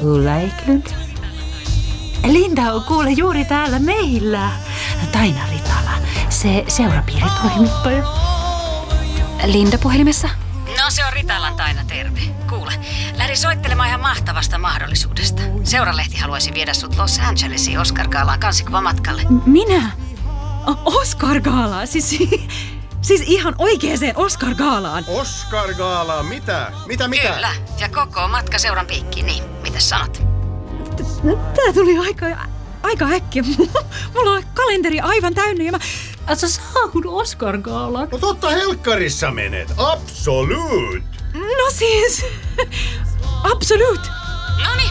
Ulla Eklund. Linda on kuule juuri täällä meillä. Taina Ritala, se seurapiiritoimittaja. Linda puhelimessa? No se on Ritalan Taina, terve. Kuule, lähdin soittelemaan ihan mahtavasta mahdollisuudesta. Seuralehti haluaisi viedä sut Los Angelesiin Oscar-gaalaan kansikuvamatkalle. Minä? Oscar-gaalaan? Siis ihan oikeeseen Oscar-gaalaan? Oscar-gaalaan? Mitä? Mitä? Kyllä, ja koko matka seuran piikkiin, niin mitäs sanot? Tää tuli aika äkkiä. Mulla on kalenteri aivan täynnä ja mä... Sä saahut Oscar-gaalaan? No totta helkkarissa menet. Absolut! No siis... Absolut! Noniin,